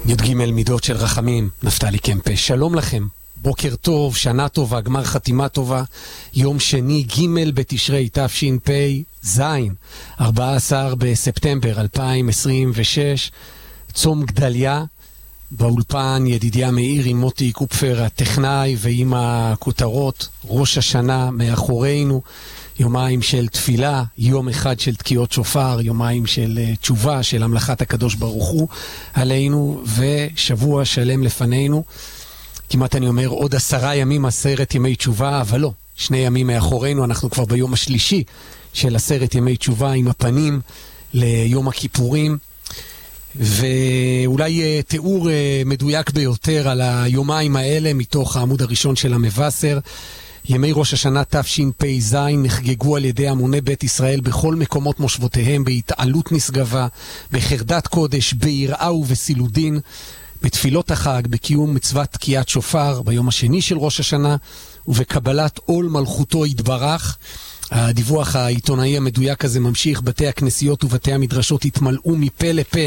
י"ג מידות של רחמים, נפתלי קמפה. שלום לכם, בוקר טוב, שנה טובה, גמר חתימה טובה. יום שני ג' בתשרי תשפ"ז, 14 בספטמבר 2026, צום גדליה. באולפן ידידיה מאיר עם מוטי קופפר הטכנאי, ועם הכותרות ראש השנה מאחורינו, יומיים של תפילה, יום אחד של תקיעות שופר, יומיים של תשובה, של המלאכת הקדוש ברוך הוא עלינו, ושבוע שלם לפנינו. כמעט אני אומר עוד 10 ימים, 10 ימי תשובה, אבל לא, 2 ימים מאחורינו. אנחנו כבר ביום השלישי של 10 ימי תשובה, עם הפנים ליום הכיפורים. ואולי תיאור מדויק ביותר על היומיים האלה מתוך העמוד הראשון של המבשר. ימי ראש השנה תשפ"ז נחגגו על ידי המוני בית ישראל בכל מקומות מושבותיהם, בהתעלות נשגבה, בחרדת קודש, ביראה ובסילודין, בתפילות החג, בקיום מצוות תקיעת שופר ביום השני של ראש השנה, ובקבלת עול מלכותו יתברך. הדיווח העיתונאי המדויק הזה ממשיך: בתי הכנסיות ובתי המדרשות התמלאו מפה לפה,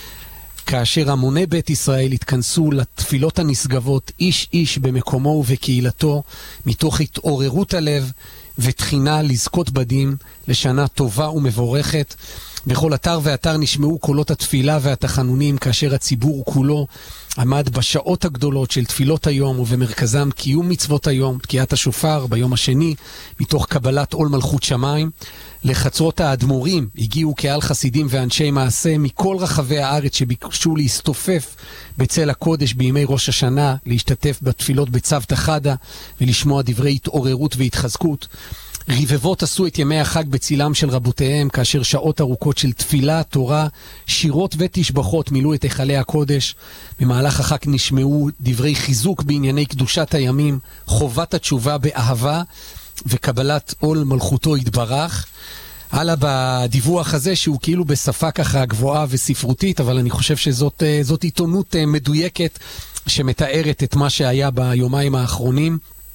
כאשר המוני בית ישראל התכנסו לתפילות הנשגבות, איש איש במקומו ובקהילתו, מתוך התעוררות הלב ותחינה לזכות בדין לשנה טובה ומבורכת. בכל אתר ואתר נשמעו קולות התפילה והתחנונים, כאשר הציבור כולו עמד בשעות הגדולות של תפילות היום, ובמרכזם קיום מצוות היום, תקיעת השופר ביום השני, מתוך קבלת עול מלכות שמיים. לחצרות האדמו"רים הגיעו קהל חסידים ואנשי מעשה מכל רחבי הארץ, שביקשו להסתופף בצל הקודש בימי ראש השנה, להשתתף בתפילות בצוותא חדא ולשמוע דברי התעוררות והתחזקות. רבבות עשו את ימי החג בצילם של רבותיהם, כאשר שעות ארוכות של תפילה, תורה, שירות ותשבחות מילאו את היכלי הקודש. במהלך החג נשמעו דברי חיזוק בענייני קדושת הימים, חובת התשובה באהבה וקבלת עול מלכותו יתברך. הלאה בדיווח הזה, שהוא כאילו בשפה ככה גבוהה וספרותית, אבל אני חושב שזאת עיתונות מדויקת שמתארת את מה שהיה ביומיים האחרונים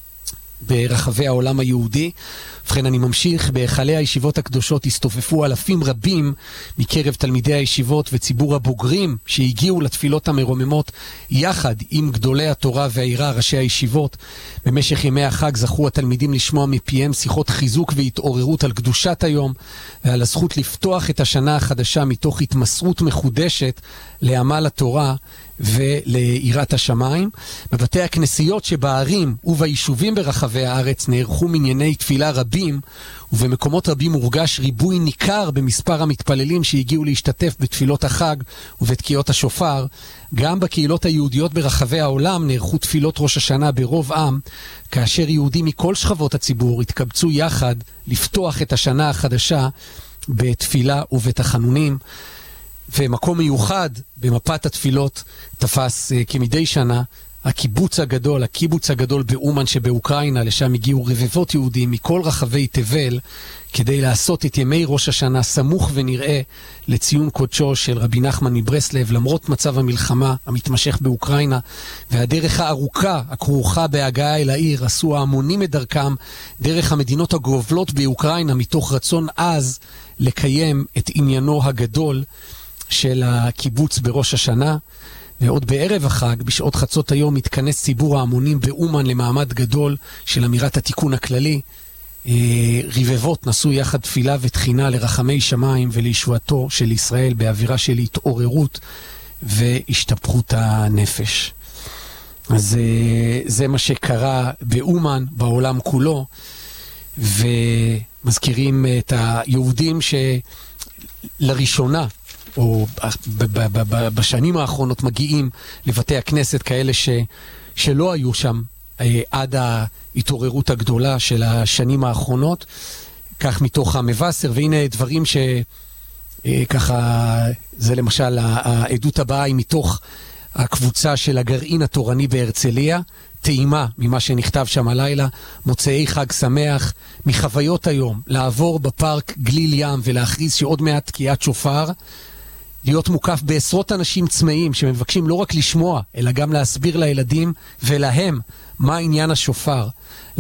ברחבי העולם היהודי. ובכן אני ממשיך: בהיכלי הישיבות הקדושות הסתופפו אלפים רבים מקרב תלמידי הישיבות וציבור הבוגרים שהגיעו לתפילות המרוממות, יחד עם גדולי התורה והעירה, ראשי הישיבות. במשך ימי החג זכו התלמידים לשמוע מפיהם שיחות חיזוק והתעוררות על קדושת היום ועל הזכות לפתוח את השנה החדשה מתוך התמסרות מחודשת לעמל התורה וליראת השמיים. בבתי הכנסיות שבערים וביישובים ברחבי הארץ נערכו מנייני תפילה רבים, ובמקומות רבים הורגש ריבוי ניכר במספר המתפללים שהגיעו להשתתף בתפילות החג ובתקיעות השופר. גם בקהילות היהודיות ברחבי העולם נערכו תפילות ראש השנה ברוב עם, כאשר יהודים מכל שכבות הציבור התקבצו יחד לפתוח את השנה החדשה בתפילה ובתחנונים. ומקום מיוחד במפת התפילות תפס כמדי שנה הקיבוץ הגדול באומן שבאוקראינה. לשם הגיעו רבבות יהודים מכל רחבי תבל כדי לעשות את ימי ראש השנה סמוך ונראה לציון קודשו של רבי נחמן מברסלב. למרות מצב המלחמה המתמשך באוקראינה והדרך הארוכה הכרוכה בהגעה אל העיר, עשו ההמונים את דרכם דרך המדינות הגובלות באוקראינה, מתוך רצון עז לקיים את עניינו הגדול של הקיבוץ בראש השנה. ועוד בערב החג, בשעות חצות היום, מתכנס ציבור ההמונים באומן למעמד גדול של אמירת התיקון הכללי. רבבות נשאו יחד תפילה ותחינה לרחמי שמיים ולישועתו של ישראל, באווירה של התעוררות והשתפכות הנפש. אז זה מה שקרה באומן, בעולם כולו. ומזכירים את היהודים שלראשונה או בשנים האחרונות מגיעים לבתי הכנסת, כאלה שלא היו שם עד ההתעוררות הגדולה של השנים האחרונות, כך מתוך המבשר. והנה דברים שככה, זה למשל העדות הבאה היא מתוך הקבוצה של הגרעין התורני בהרצליה, טעימה ממה שנכתב שם הלילה: מוצאי חג שמח, מחוויות היום לעבור בפארק גליל ים ולהכריז שעוד מעט תקיעת שופר, להיות מוקף בעשרות אנשים צמאים שמבקשים לא רק לשמוע אלא גם להסביר לילדים ולהם מה עניין השופר,